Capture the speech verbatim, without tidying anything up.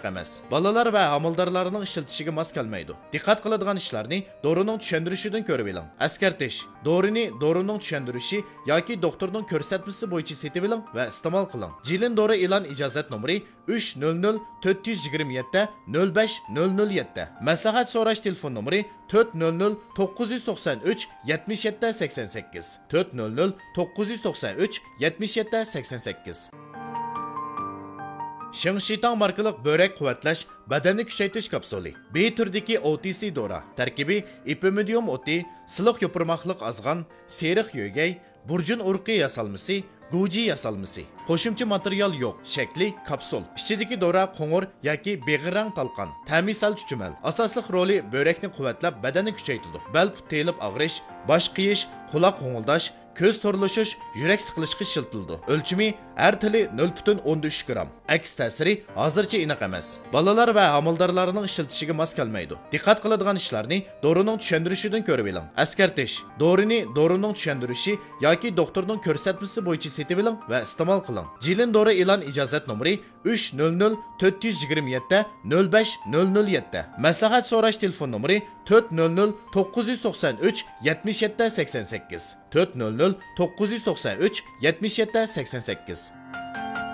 emas. Balalar va amaldorlarning ishlatishiga mos kelmaydi. Diqqat qiladigan ishlarni dorining tushuntirishidan ko'rib oling. Askartish: dorini dorining tushuntirishi yoki doktorning ko'rsatmasi bo'yicha setib oling va iste'mol qiling. Jilin dori e'lon ijozat nomeri uch nol nol to'rt yuz yigirma yetti nol besh nol nol yetti. Maslahat so'rash telefon nomeri to'rt nol nol to'qqiz yuz to'qson uch yetmish yetti sakson sakkiz to'rt nol nol to'qqiz yuz to'qson uch yetmish yetti sakson sakkiz. Shingshitang markalik börek quvvatlash badanni kuchaytirish kapsuli. B turdagi O T C dora. Tarkibi ipimidium o'ti, siliq yopirmoqliq azg'an, seriq yo'gay, burjun urqi yasalmasi, Guji yasalmasi. Qo'shimcha material yo'q. Shakli kapsul. Ichidagi dora qo'ng'ir yoki beg'irang talqon. Ta'mi sal chuchumal. Asosli roli börekni quvvatlab, badanni kuchaytiradi. Bel telib og'rish, bosh qiyish, quloq qo'ng'ildash, ko'z torlashish, yurak siqilishga shiltildi. O'lchimi har tili nol butun o'n uch gram. Aks ta'siri hozircha aniq emas. Balalar va amaldorlarning ishlatishiga mos kelmaydi. Diqqat qiladigan ishlarni dorining tushuntirishidan ko'rib oling. Askartish: dorini dorining tushuntirishi yoki doktorning ko'rsatmasi bo'yicha setib oling va iste'mol qiling. Jilin dori e'lon ijozat nomeri uch nol nol to'rt yuz yigirma yetti nol besh nol nol yetti. Maslahat so'rash telefon nomeri to'rt nol nol to'qqiz yuz to'qson uch yetmish yetti sakson sakkiz to'rt nol nol to'qqiz yuz to'qson uch yetmish yetti sakson sakkiz.